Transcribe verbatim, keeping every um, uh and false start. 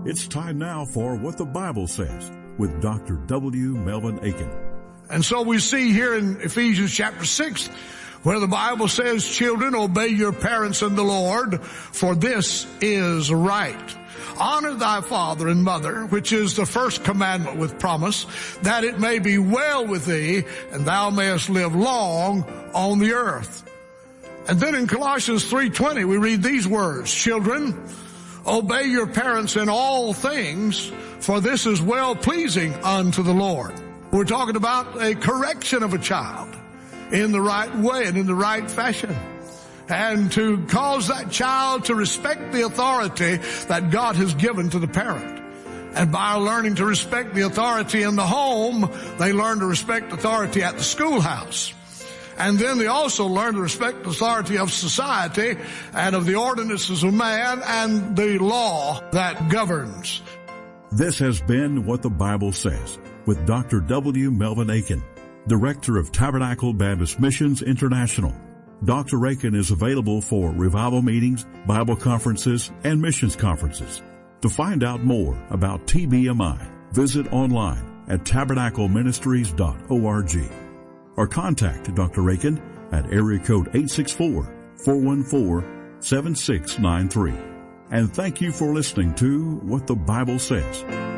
It's time now for What the Bible Says with Doctor W. Melvin Aiken. And so we see here in Ephesians chapter six, where the Bible says, children, obey your parents in the Lord, for this is right. Honor thy father and mother, which is the first commandment with promise, that it may be well with thee, and thou mayest live long on the earth. And then in Colossians three twenty, we read these words, children, obey your parents in all things, for this is well-pleasing unto the Lord. We're talking about a correction of a child in the right way and in the right fashion, and to cause that child to respect the authority that God has given to the parent. And by learning to respect the authority in the home, they learn to respect authority at the schoolhouse. And then they also learn to respect the authority of society and of the ordinances of man and the law that governs. This has been What the Bible Says with Doctor W. Melvin Aiken, Director of Tabernacle Baptist Missions International. Doctor Aiken is available for revival meetings, Bible conferences, and missions conferences. To find out more about T B M I, visit online at tabernacle ministries dot org or contact Doctor Aiken at area code eight six four, four one four, seven six nine three. And thank you for listening to What the Bible Says.